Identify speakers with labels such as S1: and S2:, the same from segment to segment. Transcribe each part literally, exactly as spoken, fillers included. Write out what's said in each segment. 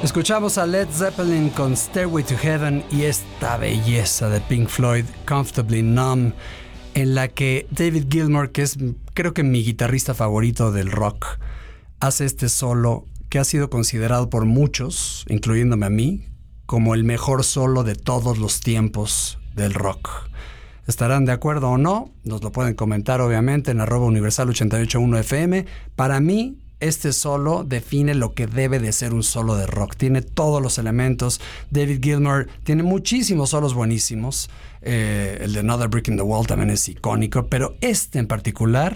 S1: Escuchamos a Led Zeppelin con Stairway to Heaven y esta belleza de Pink Floyd, Comfortably Numb, en la que David Gilmour, que es creo que mi guitarrista favorito del rock, hace este solo que ha sido considerado por muchos, incluyéndome a mí, como el mejor solo de todos los tiempos del rock. ¿Estarán de acuerdo o no? Nos lo pueden comentar obviamente en arroba universal ochenta y ocho punto uno F M. Para mí, este solo define lo que debe de ser un solo de rock. Tiene todos los elementos. David Gilmour tiene muchísimos solos buenísimos. Eh, el de Another Brick in the Wall también es icónico, pero este en particular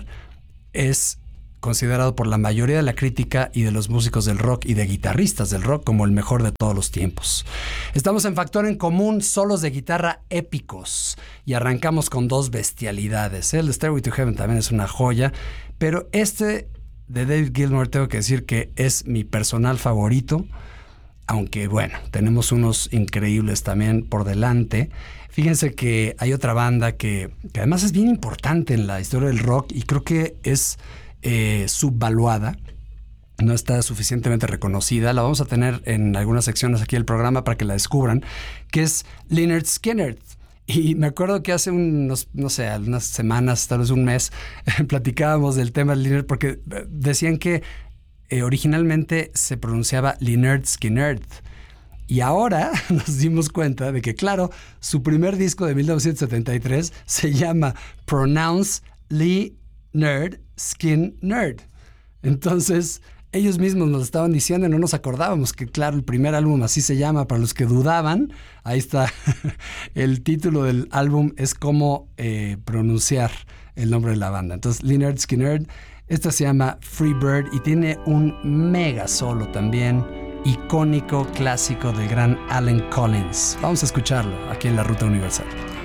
S1: es considerado por la mayoría de la crítica y de los músicos del rock y de guitarristas del rock como el mejor de todos los tiempos. Estamos en Factor en Común, solos de guitarra épicos, y arrancamos con dos bestialidades. El de Stairway to Heaven también es una joya, pero este de David Gilmour tengo que decir que es mi personal favorito, aunque bueno, tenemos unos increíbles también por delante. Fíjense que hay otra banda que, que además es bien importante en la historia del rock y creo que es eh, subvaluada, no está suficientemente reconocida. La vamos a tener en algunas secciones aquí del programa para que la descubran, que es Lynyrd Skynyrd. Y me acuerdo que hace unos, no sé, unas semanas, tal vez un mes, platicábamos del tema de Lynyrd porque decían que eh, originalmente se pronunciaba Lynyrd Skynyrd. Y ahora nos dimos cuenta de que, claro, su primer disco de mil novecientos setenta y tres se llama Pronounce Lynyrd Skynyrd. Entonces, ellos mismos nos estaban diciendo y no nos acordábamos que, claro, el primer álbum así se llama. Para los que dudaban, ahí está. El título del álbum es cómo eh, pronunciar el nombre de la banda. Entonces, Lynyrd Skynyrd, esta se llama Free Bird y tiene un mega solo también, icónico, clásico del gran Allen Collins. Vamos a escucharlo aquí en La Ruta Universal.